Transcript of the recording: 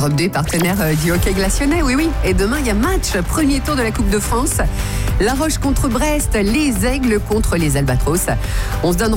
Europe 2, partenaire du hockey glacionnet, oui. Et demain, il y a match, premier tour de la Coupe de France. La Roche contre Brest, les Aigles contre les Albatros. On se donne